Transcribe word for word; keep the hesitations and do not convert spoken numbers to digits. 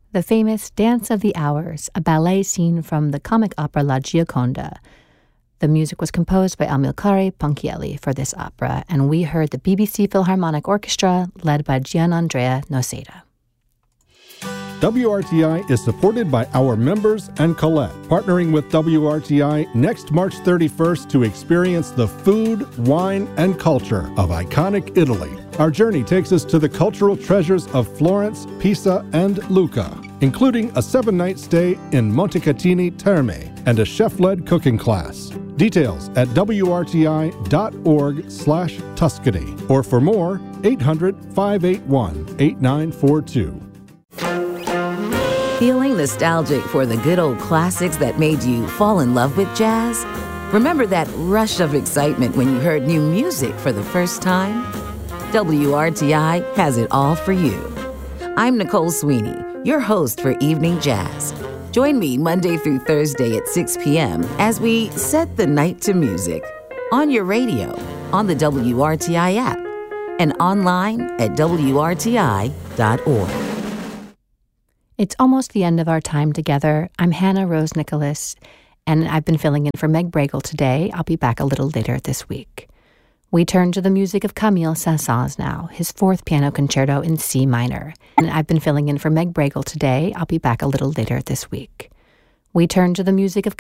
the famous Dance of the Hours, a ballet scene from the comic opera La Gioconda. The music was composed by Amilcare Ponchielli for this opera, and we heard the B B C Philharmonic Orchestra led by Gianandrea Noseda. W R T I is supported by our members and Colette, partnering with W R T I next March thirty-first to experience the food, wine, and culture of iconic Italy. Our journey takes us to the cultural treasures of Florence, Pisa, and Lucca, including a seven-night stay in Montecatini Terme and a chef-led cooking class. Details at W R T I dot org slash Tuscany, or for more, eight hundred, five eight one, eight nine four two. Feeling nostalgic for the good old classics that made you fall in love with jazz? Remember that rush of excitement when you heard new music for the first time? W R T I has it all for you. I'm Nicole Sweeney, your host for Evening Jazz. Join me Monday through Thursday at six p.m. as we set the night to music on your radio, on the W R T I app, and online at W R T I dot org. It's almost the end of our time together. I'm Hannah Rose Nicholas, and I've been filling in for Meg Bragle today. I'll be back a little later this week. We turn to the music of Camille Saint-Saëns now, his fourth piano concerto in C minor. And I've been filling in for Meg Bragle today. I'll be back a little later this week. We turn to the music of